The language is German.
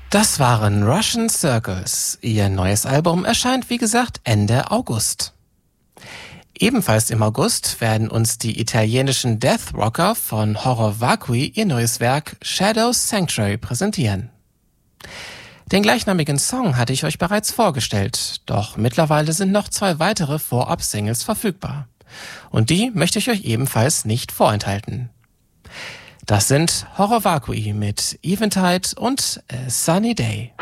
Das waren Russian Circles. Ihr neues Album erscheint, wie gesagt, Ende August. Ebenfalls im August werden uns die italienischen Death Rocker von Horror Vacui ihr neues Werk Shadow Sanctuary präsentieren. Den gleichnamigen Song hatte ich euch bereits vorgestellt, doch mittlerweile sind noch 2 weitere Vorab-Singles verfügbar. Und die möchte ich euch ebenfalls nicht vorenthalten. Das sind Horror Vacui mit Eventide und A Sunny Day.